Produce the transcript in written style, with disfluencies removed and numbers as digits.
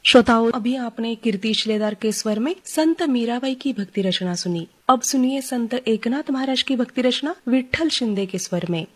श्रोताओं, अभी आपने कीर्ति शिलेदार के स्वर में संत मीराबाई की भक्ति रचना सुनी। अब सुनिए संत एकनाथ महाराज की भक्ति रचना विठ्ठल शिंदे के स्वर में।